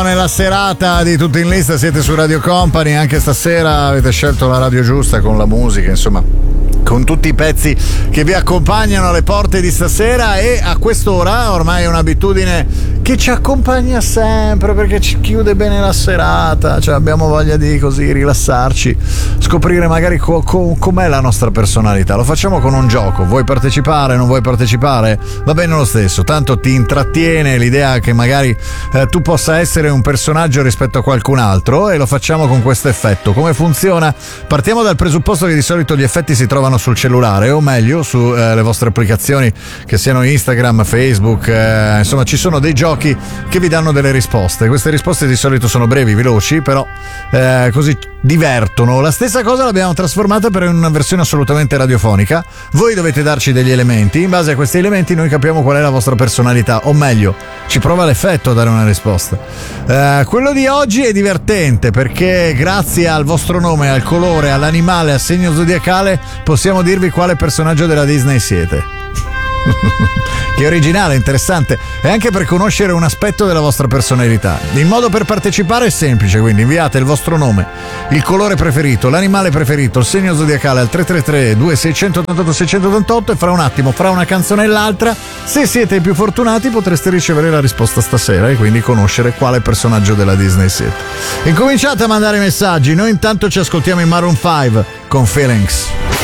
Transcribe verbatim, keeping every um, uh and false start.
Nella serata di Tutto in Lista siete su Radio Company, anche stasera avete scelto la radio giusta con la musica, insomma con tutti i pezzi che vi accompagnano alle porte di stasera, e a quest'ora ormai è un'abitudine che ci accompagna sempre perché ci chiude bene la serata, cioè abbiamo voglia di così rilassarci, scoprire magari co- co- com'è la nostra personalità. Lo facciamo con un gioco. Vuoi partecipare? Non vuoi partecipare? Va bene lo stesso, tanto ti intrattiene l'idea che magari eh, tu possa essere un personaggio rispetto a qualcun altro, e lo facciamo con questo effetto. Come funziona? Partiamo dal presupposto che di solito gli effetti si trovano sul cellulare, o meglio sulle eh, vostre applicazioni, che siano Instagram, Facebook, eh, insomma ci sono dei giochi che vi danno delle risposte. Queste risposte di solito sono brevi, veloci, però eh, così divertono. La stessa cosa l'abbiamo trasformata per una versione assolutamente radiofonica. Voi dovete darci degli elementi, in base a questi elementi noi capiamo qual è la vostra personalità, o meglio ci prova l'effetto a dare una risposta. Eh, quello di oggi è divertente perché grazie al vostro nome, al colore, all'animale, al segno zodiacale possiamo dirvi quale personaggio della Disney siete. Che originale, interessante, e anche per conoscere un aspetto della vostra personalità. Il modo per partecipare è semplice, quindi inviate il vostro nome, il colore preferito, l'animale preferito, il segno zodiacale al tre tre tre due sei otto otto sei otto otto, e fra un attimo, fra una canzone e l'altra, se siete i più fortunati potreste ricevere la risposta stasera e quindi conoscere quale personaggio della Disney siete. Incominciate a mandare messaggi, noi intanto ci ascoltiamo in Maroon cinque con Feelings.